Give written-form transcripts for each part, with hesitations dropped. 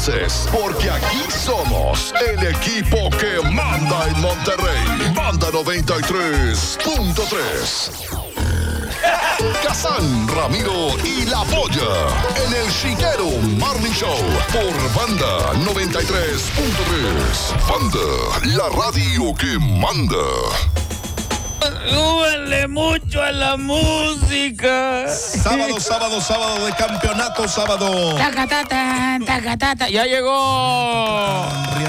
conoces, porque aquí somos el equipo que manda en Monterrey. Banda 93.3. Kazán, Ramiro y La Polla en el Chiquero Morning Show por Banda 93.3. Banda, la radio que manda. Súbele mucho a la música. Sábado de campeonato, sábado. Tacatata, ya llegó.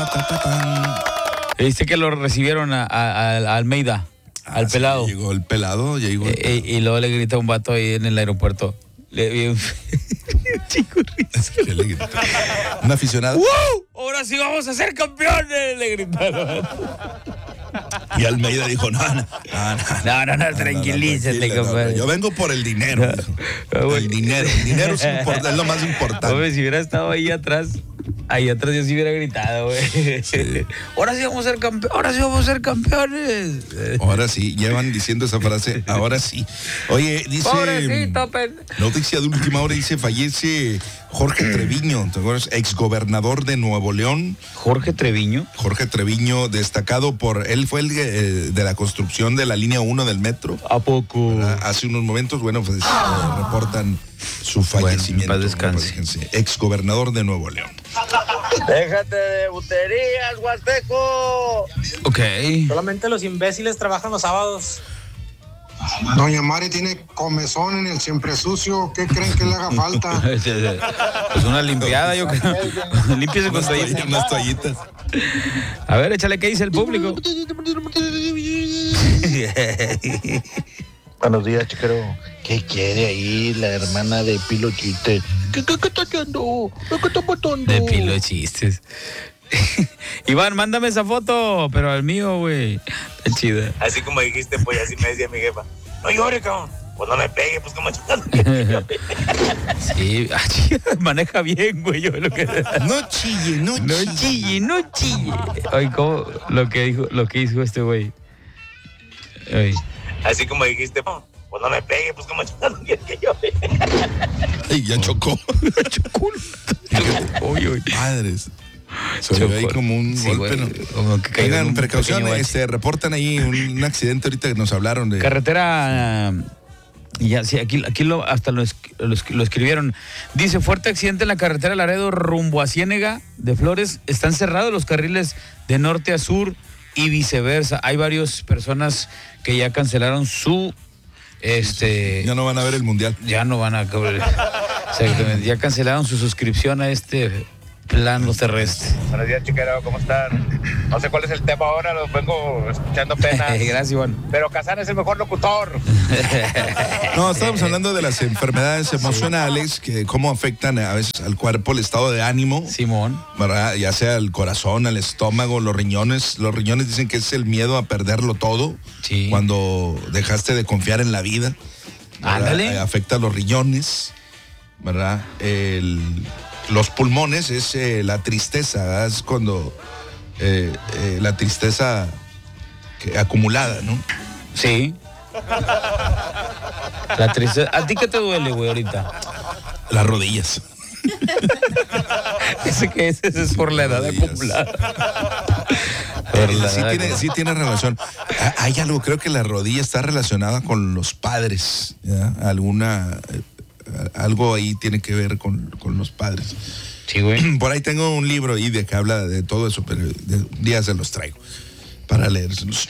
Dice que lo recibieron a Almeida, al pelado. Sí, llegó el pelado, llegó el pelado. Y luego le grita un vato ahí en el aeropuerto. Chico risa. ¿Qué le grita? ¿Un aficionado? Ahora sí vamos a ser campeones, le gritaron. Y Almeida dijo, no, tranquilízate, compadre. Yo vengo por el dinero. El dinero es lo más importante. Hombre, si hubiera estado ahí atrás yo sí hubiera gritado, güey. Sí. Ahora sí vamos a ser campeones. Ahora sí, llevan diciendo esa frase, ahora sí. Oye, dice... Pobrecito, noticia de última hora, dice, fallece Jorge Treviño, ¿te acuerdas? Exgobernador de Nuevo León. ¿Jorge Treviño? Jorge Treviño, destacado él fue el de la construcción de la línea 1 del metro. ¿A poco? Hace unos momentos, bueno, pues reportan su fallecimiento. Bueno, paz descanse. Exgobernador de Nuevo León. Déjate de buterías, Huasteco. Ok. Solamente los imbéciles trabajan los sábados. Doña Mari tiene comezón en el siempre sucio. ¿Qué creen que le haga falta? Pues una limpiada, yo creo. Límpiese con unas toallitas. A ver, échale, ¿qué dice el público? Buenos días, chiquero. ¿Qué quiere ahí la hermana de Pilo Chistes? ¿Qué está haciendo? ¿Qué está pasando? De Pilo Chistes. Iván, mándame esa foto, pero al mío, güey. Está chida. Así como dijiste, pues así me decía mi jefa. No llores, cabrón. Pues no me pegue, pues como chingado. Sí, maneja bien, güey. Yo lo que... No chille. Ay, ¿cómo? Lo que hizo este güey. Ay. Así como dijiste, pues no me pegue, pues como chingado. Ay, ya chocó. Uy. Madres. Se ve ahí como un golpe, ¿no? Como que tengan precaución, reportan ahí un accidente ahorita que nos hablaron de... Carretera... Ya, sí, aquí hasta lo escribieron. Dice, fuerte accidente en la carretera Laredo rumbo a Ciénega de Flores. Están cerrados los carriles de norte a sur y viceversa. Hay varias personas que ya cancelaron su... Ya no van a ver el mundial. Ya no van a... Exactamente, ya cancelaron su suscripción a este... plano terrestre. Buenos días, chiquero, ¿cómo están? No sé cuál es el tema ahora, los vengo escuchando apenas. Gracias, Iván. Pero Kazán es el mejor locutor. No, estábamos hablando de las enfermedades emocionales, que cómo afectan a veces al cuerpo, el estado de ánimo. Simón. ¿Verdad? Ya sea el corazón, el estómago, los riñones. Los riñones dicen que es el miedo a perderlo todo. Sí. Cuando dejaste de confiar en la vida. Ándale. Afecta a los riñones, ¿verdad? Los pulmones es la tristeza, ¿verdad? Es cuando la tristeza acumulada, ¿no? Sí. La tristeza. ¿A ti qué te duele, güey, ahorita? Las rodillas. Ese es por la edad acumulada. Sí tiene relación. Hay algo, creo que la rodilla está relacionada con los padres, ¿ya? Algo ahí tiene que ver con los padres. Sí, güey. Por ahí tengo un libro ahí de que habla de todo eso, pero de día se los traigo para leer.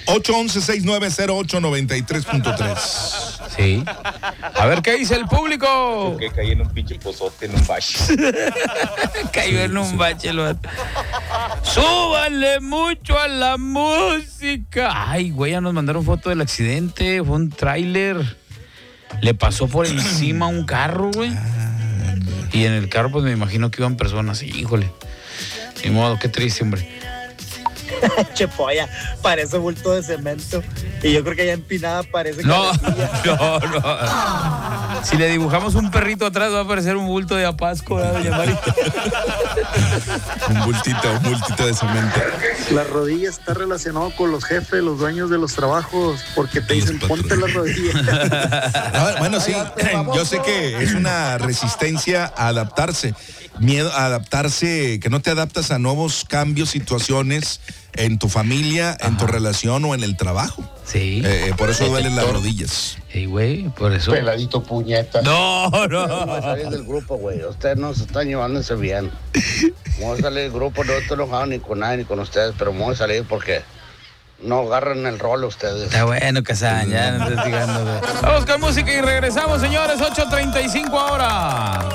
811-6908-93.3. Sí. A ver qué dice el público. Que caí en un pinche pozote, en un bache. Cayó en un bache el vato. Súbanle mucho a la música. Ay, güey, ya nos mandaron foto del accidente. Fue un tráiler. Le pasó por encima un carro, güey. Y en el carro, pues me imagino que iban personas. Híjole. Ni modo, qué triste, hombre. Che polla, parece bulto de cemento. Y yo creo que allá empinada parece... No. Si le dibujamos un perrito atrás, va a aparecer un bulto de apasco, ¿verdad, doña Mari? Un bultito de cemento. La rodilla está relacionada con los jefes, los dueños de los trabajos, porque te dicen, ponte la rodilla. Bueno, sí, yo sé que es una resistencia a adaptarse, miedo a adaptarse, que no te adaptas a nuevos cambios, situaciones en tu familia, en tu relación o en el trabajo. Sí. Por eso duelen las rodillas. Sí, güey, por eso. Peladito puñeta. No. Vamos a salir del grupo, güey. Ustedes no se están llevándose bien. Vamos a salir del grupo, no estoy enojado ni con nadie ni con ustedes, pero vamos a salir porque no agarran el rol ustedes. Está bueno, Kazán, ya no estés digando, güey. Vamos con música y regresamos, señores, 8:35 ahora.